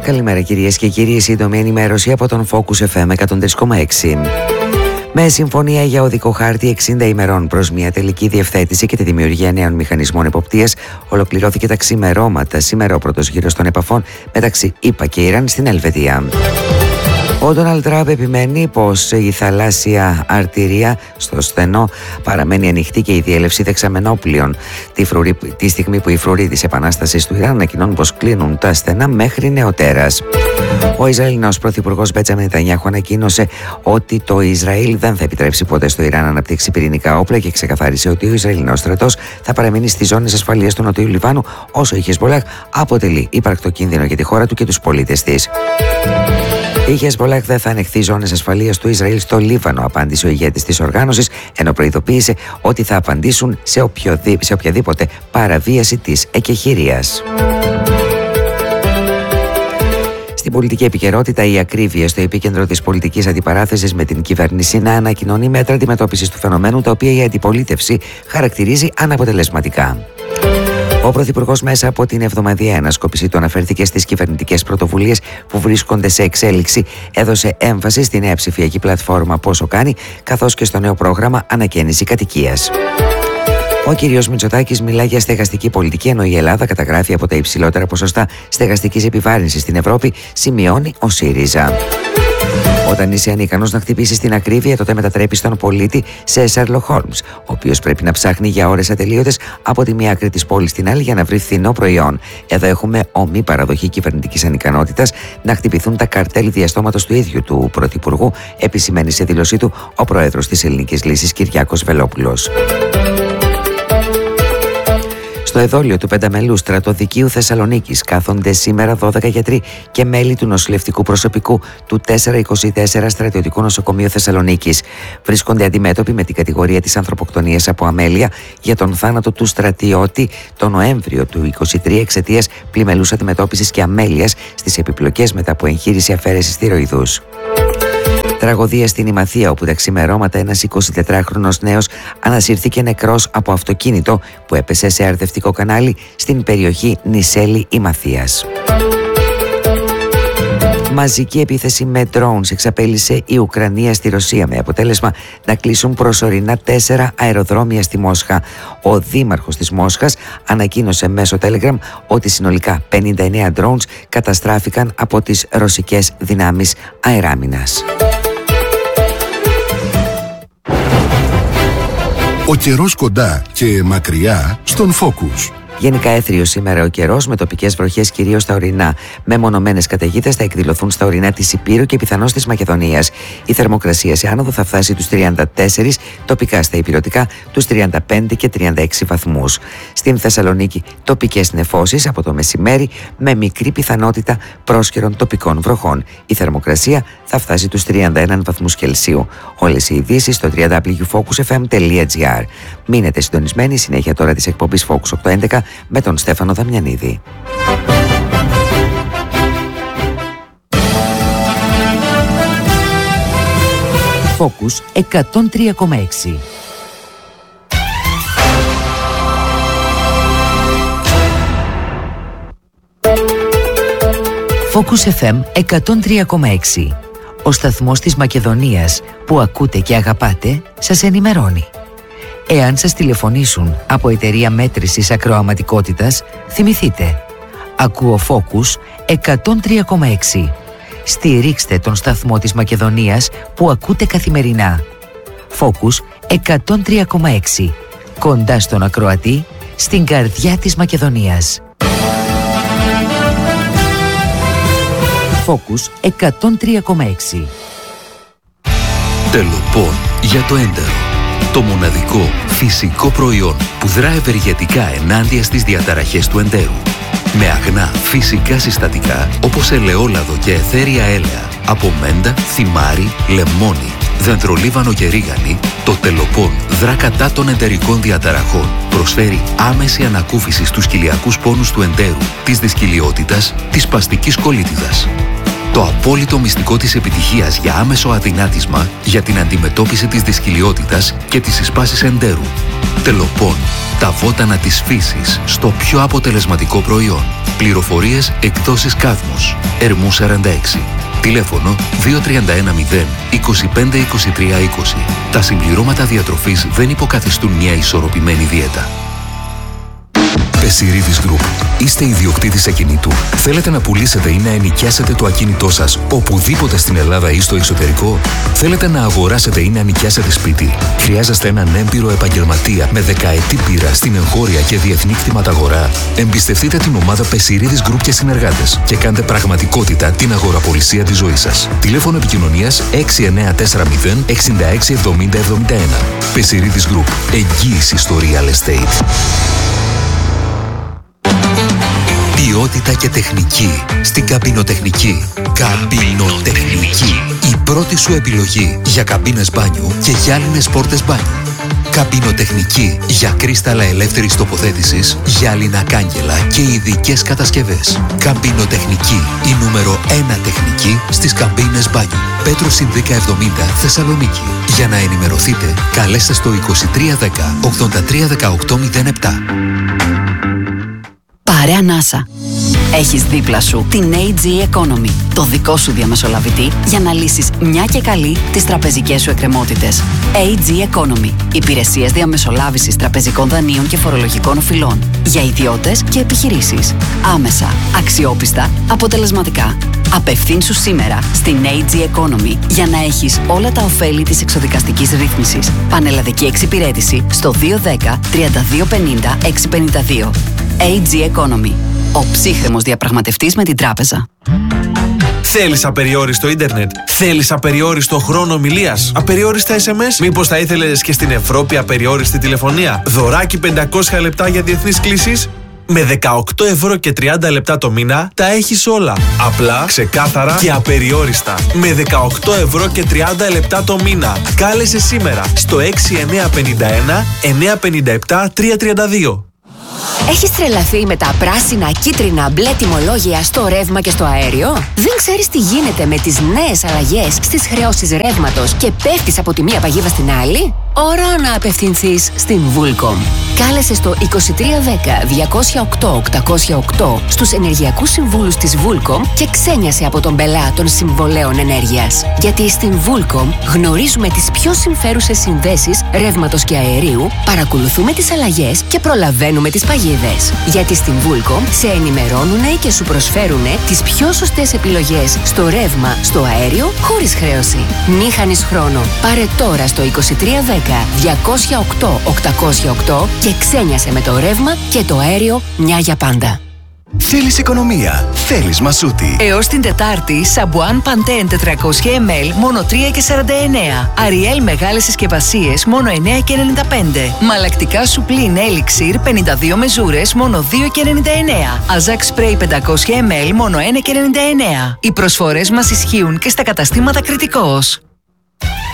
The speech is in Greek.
Καλημέρα κυρίες και κύριοι, σύντομη ενημέρωση από τον Focus FM 103,6. Με συμφωνία για οδικό χάρτη 60 ημερών προς μια τελική διευθέτηση και τη δημιουργία νέων μηχανισμών εποπτείας, ολοκληρώθηκε τα ξημερώματα σήμερα ο πρώτος γύρος των επαφών μεταξύ ΗΠΑ και Ιράν στην Ελβετία. Ο Ντόναλντ Τραμπ επιμένει πως η θαλάσσια αρτηρία στο στενό παραμένει ανοιχτή και η διέλευση δεξαμενόπλων, τη στιγμή που οι φρουροί της επανάστασης του Ιράν ανακοινώνουν πως κλείνουν τα στενά μέχρι νεοτέρας. Ο Ισραηλινός πρωθυπουργός Μπέντζαμιν Νετανιάχου ανακοίνωσε ότι το Ισραήλ δεν θα επιτρέψει ποτέ στο Ιράν να αναπτύξει πυρηνικά όπλα και ξεκαθάρισε ότι ο Ισραηλινός στρατός θα παραμείνει στις ζώνες ασφαλείας του Νοτιού Λιβάνου όσο η Χεσμπολάχ αποτελεί υπαρκτό κίνδυνο για τη χώρα του και τους πολίτες της. Η Χεσμπολάχ δεν θα ανεχθεί ζώνες ασφαλείας του Ισραήλ στο Λίβανο, απάντησε ο ηγέτης της οργάνωσης, ενώ προειδοποίησε ότι θα απαντήσουν σε οποιαδήποτε παραβίαση της εκεχηρίας. Στην πολιτική επικαιρότητα, η ακρίβεια στο επίκεντρο της πολιτικής αντιπαράθεσης με την κυβέρνηση να ανακοινώνει μέτρα αντιμετώπισης του φαινομένου, τα οποία η αντιπολίτευση χαρακτηρίζει αναποτελεσματικά. Ο Πρωθυπουργός μέσα από την εβδομαδιαία ανασκόπηση του αναφέρθηκε στις κυβερνητικές πρωτοβουλίες που βρίσκονται σε εξέλιξη, έδωσε έμφαση στη νέα ψηφιακή πλατφόρμα Πόσο Κάνει, καθώς και στο νέο πρόγραμμα Ανακαίνιση Κατοικίας. Ο κ. Μητσοτάκης μιλά για στεγαστική πολιτική, ενώ η Ελλάδα καταγράφει από τα υψηλότερα ποσοστά στεγαστικής επιβάρυνσης στην Ευρώπη, σημειώνει ο ΣΥΡΙΖΑ. Όταν είσαι ανίκανος να χτυπήσεις την ακρίβεια, τότε μετατρέπεις τον πολίτη σε Sherlock Holmes, ο οποίος πρέπει να ψάχνει για ώρες ατελείωτες από τη μία άκρη της πόλης στην άλλη για να βρει φθηνό προϊόν. Εδώ έχουμε ομή παραδοχή κυβερνητικής ανικανότητας να χτυπηθούν τα καρτέλ διαστόματος του ίδιου του Πρωθυπουργού, επισημαίνει σε δήλωσή του ο πρόεδρος της Ελληνικής Λύσης Κυριάκος Βελόπουλος. Στο εδόλιο του πενταμελού στρατοδικείου Θεσσαλονίκης κάθονται σήμερα 12 γιατροί και μέλη του νοσηλευτικού προσωπικού του 424 Στρατιωτικού Νοσοκομείου Θεσσαλονίκης. Βρίσκονται αντιμέτωποι με την κατηγορία της ανθρωποκτονίας από αμέλεια για τον θάνατο του στρατιώτη τον Νοέμβριο του 2023 εξαιτίας πλημελούς αντιμετώπισης και αμέλειας στις επιπλοκές μετά από εγχείρηση αφαίρεσης θηροειδούς. Τραγωδία στην Ημαθία, όπου τα ξημερώματα ένας 24χρονος νέος ανασύρθηκε νεκρός από αυτοκίνητο που έπεσε σε αρδευτικό κανάλι στην περιοχή Νησέλη Ημαθίας. Μαζική επίθεση με drones εξαπέλυσε η Ουκρανία στη Ρωσία, με αποτέλεσμα να κλείσουν προσωρινά 4 αεροδρόμια στη Μόσχα. Ο δήμαρχος της Μόσχας ανακοίνωσε μέσω Telegram ότι συνολικά 59 drones καταστράφηκαν από τις ρωσικές δυνάμεις αεράμινας. Ο καιρός κοντά και μακριά στον Focus. Γενικά έθριος σήμερα ο καιρός, με τοπικές βροχές κυρίως στα ορεινά. Μεμονωμένες καταιγίδες θα εκδηλωθούν στα ορεινά της Υπήρου και πιθανώς της Μακεδονίας. Η θερμοκρασία σε άνοδο θα φτάσει τους 34, τοπικά στα ηπειρωτικά τους 35 και 36 βαθμούς. Στην Θεσσαλονίκη τοπικές νεφώσεις από το μεσημέρι με μικρή πιθανότητα πρόσκαιρων τοπικών βροχών. Η θερμοκρασία θα φτάσει τους 31 βαθμούς Κελσίου. Όλες οι ειδήσεις στο www.focusfm.gr. Μείνετε συντονισμένοι, συνέχεια τώρα της εκπομπής Focus 811 με τον Στέφανο Δαμιανίδη. Focus 103,6. Focus FM 103,6. Ο σταθμός της Μακεδονίας που ακούτε και αγαπάτε σας ενημερώνει. Εάν σας τηλεφωνήσουν από εταιρεία μέτρησης ακροαματικότητας, θυμηθείτε, ακούω Focus 103,6. Στηρίξτε τον σταθμό της Μακεδονίας που ακούτε καθημερινά. Focus 103,6. Κοντά στον ακροατή, στην καρδιά της Μακεδονίας. Focus 103,6. Τελοπών για το έντερο. Το μοναδικό φυσικό προϊόν που δρά ευεργετικά ενάντια στις διαταραχές του εντέρου. Με αγνά φυσικά συστατικά όπως ελαιόλαδο και αιθέρια έλαια, από μέντα, θυμάρι, λεμόνι, δεντρολίβανο και ρίγανη, το Τελοπών δρά κατά των εντερικών διαταραχών. Προσφέρει άμεση ανακούφιση στους κοιλιακούς πόνους του εντέρου, της δυσκυλιότητας, της σπαστικής κολίτιδας. Το απόλυτο μυστικό της επιτυχίας για άμεσο αδυνάτισμα, για την αντιμετώπιση της δυσκολιότητας και της εισπάσης εντέρου. Τελοπών. Τα βότανα της φύσης στο πιο αποτελεσματικό προϊόν. Πληροφορίες εκδόσεις Κάδμος. Ερμού 46. Τηλέφωνο 2310 25 23 20. Τα συμπληρώματα διατροφής δεν υποκαθιστούν μια ισορροπημένη δίαιτα. Πεσιρίδης Group. Είστε ιδιοκτήτης ακινήτου. Θέλετε να πουλήσετε ή να ενοικιάσετε το ακίνητό σας οπουδήποτε στην Ελλάδα ή στο εσωτερικό. Θέλετε να αγοράσετε ή να νοικιάσετε σπίτι. Χρειάζεστε έναν έμπειρο επαγγελματία με δεκαετή πείρα στην εγχώρια και διεθνή κτηματαγορά. Εμπιστευτείτε την ομάδα Πεσιρίδης Group και συνεργάτες και κάντε πραγματικότητα την αγοραπολισία της ζωής σας. Τηλέφωνο επικοινωνίας 6940 66 70 71. Πεσιρίδης Group. Εγγύηση στο real estate. Ποιότητα και τεχνική στην Καμπινοτεχνική. Καμπινοτεχνική. Η πρώτη σου επιλογή για καμπίνες μπάνιου και γυάλινες πόρτες μπάνιου. Καμπινοτεχνική για κρίσταλα ελεύθερης τοποθέτησης, γυάλινα κάγκελα και ειδικές κατασκευές. Καμπινοτεχνική, η νούμερο 1 τεχνική στις καμπίνες μπάνιου. Πέτρου Συνδίκα 70, Θεσσαλονίκη. Για να ενημερωθείτε, καλέστε στο 2310 83 18 07. Παρέα Νάσα. Έχεις δίπλα σου την AG Economy, το δικό σου διαμεσολαβητή για να λύσεις μια και καλή τις τραπεζικές σου εκκρεμότητες. AG Economy. Υπηρεσίες διαμεσολάβησης τραπεζικών δανείων και φορολογικών οφειλών. Για ιδιώτες και επιχειρήσεις. Άμεσα, αξιόπιστα, αποτελεσματικά. Απευθύνσου σήμερα στην AG Economy για να έχεις όλα τα ωφέλη της εξοδικαστικής ρύθμισης. Πανελλαδική εξυπηρέτηση στο 210 3250 652. AG Economy. Ο ψύχρεμος διαπραγματευτής με την τράπεζα. Θέλεις απεριόριστο ίντερνετ? Θέλεις απεριόριστο χρόνο ομιλίας? Απεριόριστα SMS? Μήπως θα ήθελες και στην Ευρώπη απεριόριστη τηλεφωνία? Δωράκι 500 λεπτά για διεθνείς κλήσεις? Με 18 ευρώ και 30 λεπτά το μήνα τα έχεις όλα. Απλά, ξεκάθαρα και απεριόριστα. Με 18 ευρώ και 30 λεπτά το μήνα. Κάλεσε σήμερα στο 6951 957 332. Έχεις τρελαθεί με τα πράσινα, κίτρινα, μπλε τιμολόγια στο ρεύμα και στο αέριο? Δεν ξέρεις τι γίνεται με τις νέες αλλαγές στις χρεώσεις ρεύματος και πέφτεις από τη μία παγίδα στην άλλη? Ώρα να απευθυνθείς στην Vulcom. Κάλεσε στο 2310 208 808 στους ενεργειακούς συμβούλους της Vulcom και ξένιασε από τον πελά των συμβολέων ενέργειας. Γιατί στην Vulcom γνωρίζουμε τις πιο συμφέρουσες συνδέσεις ρεύματος και αερίου, παρακολουθούμε τις αλλαγές και προλαβαίνουμε τις παγίδες. Γιατί στην Vulcom σε ενημερώνουνε και σου προσφέρουνε τις πιο σωστές επιλογές στο ρεύμα, στο αέριο, χωρίς χρέωση. Μη χάνεις χρόνο. Πάρε τώρα στο 2310 208 808 και ξένιασε με το ρεύμα και το αέριο μια για πάντα. Θέλεις οικονομία, θέλεις Μασούτη. Έως την Τετάρτη, Σαμπουάν Παντέν 400 ml μόνο 3,49. Αριέλ μεγάλες συσκευασίες μόνο 9,95. Μαλακτικά Σουπλίν Έλιξιρ 52 μεζούρες μόνο 2,99. Αζάκ Σπρέι 500 ml μόνο 1,99. Οι προσφορές μας ισχύουν και στα καταστήματα Κρητικός.